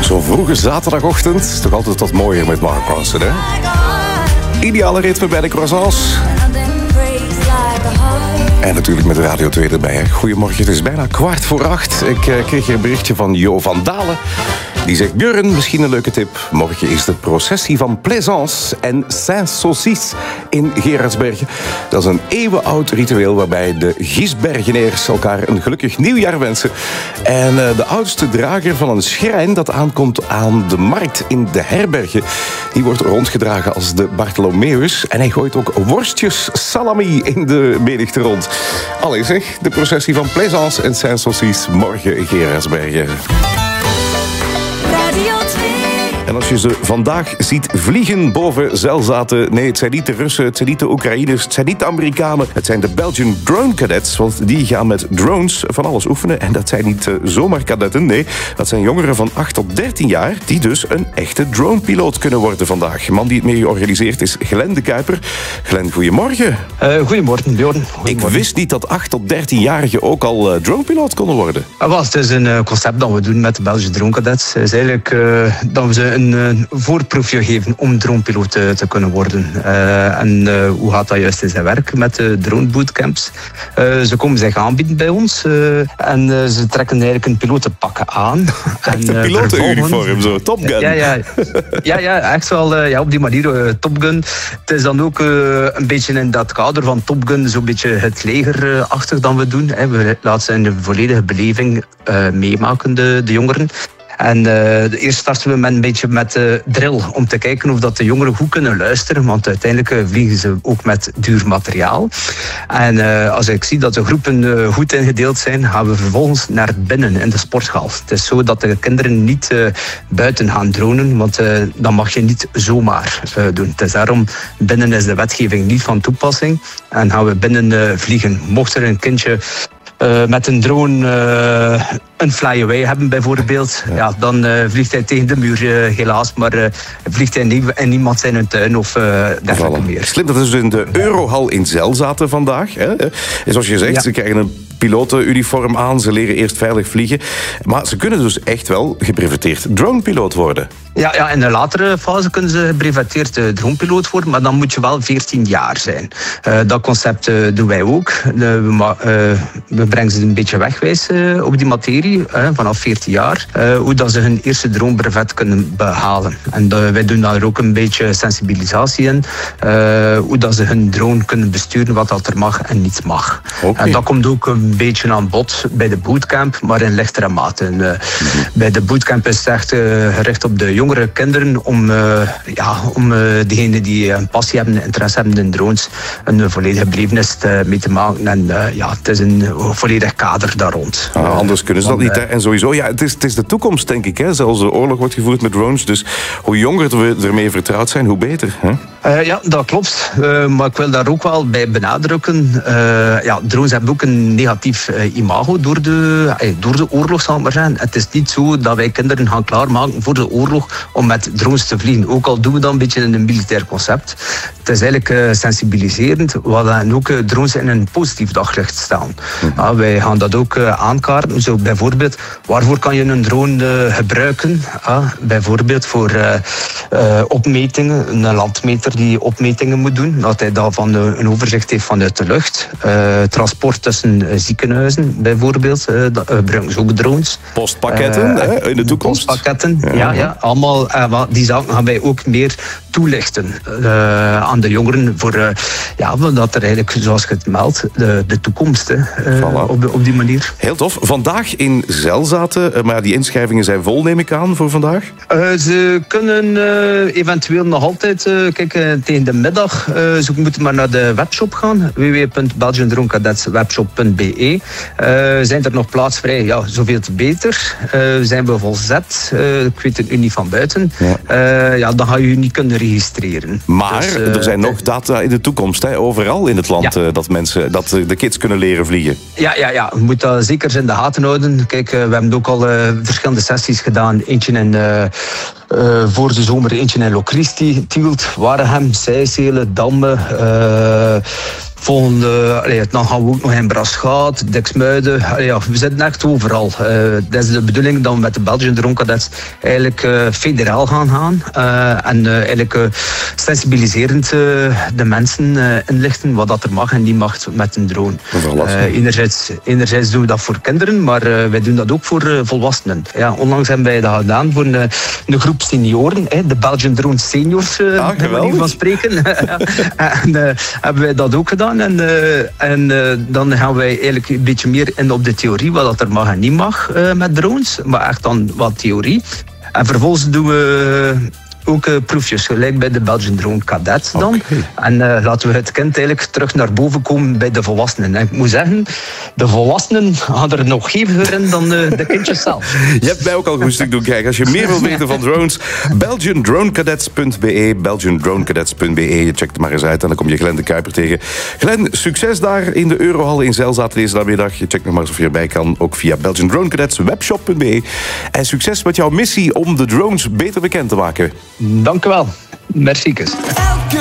Zo'n vroege zaterdagochtend is toch altijd wat mooier met Mark Ronson, hè? Ideale ritme bij de croissants. En natuurlijk met Radio 2 erbij. Hè. Goedemorgen, het is bijna 7:15. Ik kreeg hier een berichtje van Jo van Dalen. Die zegt, Björn, misschien een leuke tip. Morgen is de processie van Plaisance en Saint-Saucis in Gerardsbergen. Dat is een eeuwenoud ritueel waarbij de Giesbergeneers elkaar een gelukkig nieuwjaar wensen. En de oudste drager van een schrijn dat aankomt aan de markt in de herbergen, die wordt rondgedragen als de Bartholomeus. En hij gooit ook worstjes salami in de menigte rond. Allee zeg, de processie van Plaisance en Saint-Saucis morgen in Gerardsbergen. En als je ze vandaag ziet vliegen boven Zelzaten... Nee, het zijn niet de Russen, het zijn niet de Oekraïners... het zijn niet de Amerikanen, het zijn de Belgian Drone Cadets... want die gaan met drones van alles oefenen. En dat zijn niet zomaar kadetten, nee. Dat zijn jongeren van 8 tot 13 jaar... die dus een echte dronepiloot kunnen worden vandaag. De man die het mee georganiseerd is Glenn de Kuiper. Glenn, goedemorgen. Goedemorgen, Bjorn. Ik wist niet dat 8 tot 13-jarigen ook al dronepiloot konden worden. Het is een concept dat we doen met de Belgische Drone Cadets. Het is eigenlijk dat we ze een voorproefje geven om dronepiloot te kunnen worden. Hoe gaat dat juist in zijn werk met de drone bootcamps? Ze komen zich aanbieden bij ons en ze trekken eigenlijk een pilotenpak aan. Echt een pilotenuniform, zo, Top Gun. Ja, echt wel op die manier Top Gun. Het is dan ook een beetje in dat kader van Top Gun, zo'n beetje het legerachtig dan we doen. We laten ze in de volledige beleving meemaken, de jongeren. En eerst starten we een beetje met drill om te kijken of dat de jongeren goed kunnen luisteren, want uiteindelijk vliegen ze ook met duur materiaal. En als ik zie dat de groepen goed ingedeeld zijn, gaan we vervolgens naar binnen in de sporthal. Het is zo dat de kinderen niet buiten gaan dronen, want dat mag je niet zomaar doen. Het is daarom, binnen is de wetgeving niet van toepassing en gaan we binnen vliegen. Mocht er een kindje met een drone een fly-away hebben bijvoorbeeld, dan vliegt hij tegen de muur helaas, maar vliegt hij in niemand zijn tuin of dergelijke meer. Slim, dat is dus in de Eurohal in Zelzaten vandaag. Hè? En zoals je zegt, ze krijgen een pilotenuniform aan, ze leren eerst veilig vliegen, maar ze kunnen dus echt wel gebreveteerd dronepiloot worden. Ja, in de latere fase kunnen ze gebreveteerd dronepiloot worden, maar dan moet je wel 14 jaar zijn. Dat concept doen wij ook. We brengen ze een beetje wegwijs op die materie, vanaf 14 jaar, hoe dat ze hun eerste dronebrevet kunnen behalen. En wij doen daar ook een beetje sensibilisatie in, hoe dat ze hun drone kunnen besturen, wat dat er mag en niet mag. Okay. En dat komt ook een beetje aan bod bij de bootcamp, maar in lichtere mate. Bij de bootcamp is het echt gericht op de jongere kinderen om degenen die een passie hebben, interesse hebben in drones, een volledige belevenis mee te maken. En het is een volledig kader daar rond. Anders kunnen ze dat niet. Hè? En sowieso, het is de toekomst, denk ik. Hè? Zelfs de oorlog wordt gevoerd met drones. Dus hoe jonger we ermee vertrouwd zijn, hoe beter. Hè? Ja, dat klopt. Maar ik wil daar ook wel bij benadrukken. Drones hebben ook een negatief imago door de oorlog, zal ik maar zeggen. Het is niet zo dat wij kinderen gaan klaarmaken voor de oorlog om met drones te vliegen. Ook al doen we dat een beetje in een militair concept. Het is eigenlijk sensibiliserend, en ook drones in een positief daglicht staan. Wij gaan dat ook aankaarten. Zo bijvoorbeeld, waarvoor kan je een drone gebruiken? Bijvoorbeeld voor opmetingen, een landmeter die opmetingen moet doen, dat hij daarvan een overzicht heeft vanuit de lucht. Transport tussen ziekenhuizen bijvoorbeeld, dat gebruiken ze ook drones. Postpakketten in de toekomst? Postpakketten, ja. Allemaal die zaken gaan wij ook meer toelichten aan de jongeren voor dat er eigenlijk, zoals je het meldt, de toekomst op die manier. Heel tof. Vandaag in Zelzaten, maar die inschrijvingen zijn vol, neem ik aan, voor vandaag? Ze kunnen eventueel nog altijd, tegen de middag, ze moeten maar naar de webshop gaan, www.belgiandronecadetswebshop.be. Zijn er nog plaats vrij? Ja, zoveel te beter. Zijn we volzet? Ik weet het nu niet van buiten. Dan ga je je niet kunnen registreren. Maar dus, er zijn nog data in de toekomst, overal in het land, dat de kids kunnen leren vliegen. Ja. Je moet dat zeker in de gaten houden. Kijk, we hebben ook al verschillende sessies gedaan. Eentje in voor de zomer, eentje in Locristi, Tielt, Waregem, Sijselen, Damme, Dan gaan we ook nog in Braschaat, Diksmuiden. We zitten echt overal. Dat is de bedoeling dat we met de Belgian Drone Cadets eigenlijk federaal gaan. En eigenlijk sensibiliserend de mensen inlichten wat dat er mag en niet mag met een drone. Enerzijds doen we dat voor kinderen, maar wij doen dat ook voor volwassenen. Ja, onlangs hebben wij dat gedaan voor een groep senioren, de Belgian Drone Seniors, bij manier van spreken. En hebben wij dat ook gedaan. En dan gaan wij eigenlijk een beetje meer in op de theorie, wat dat er mag en niet mag met drones. Maar echt dan wat theorie. En vervolgens doen we ook proefjes, gelijk bij de Belgian Drone Cadets dan. Okay. En laten we het kind eigenlijk terug naar boven komen bij de volwassenen. En ik moet zeggen, de volwassenen gaan er nog heviger in dan de kindjes zelf. Je hebt mij ook al een goed stuk doen kijken. Als je meer wil weten van drones, belgiandronecadets.be, belgiandronecadets.be. Je checkt het maar eens uit en dan kom je Glenn de Kuiper tegen. Glenn, succes daar in de Eurohal in Zelzate deze namiddag. Je checkt nog maar eens of je erbij kan, ook via belgiandronecadetswebshop.be. En succes met jouw missie om de drones beter bekend te maken. Dank u wel. Merci.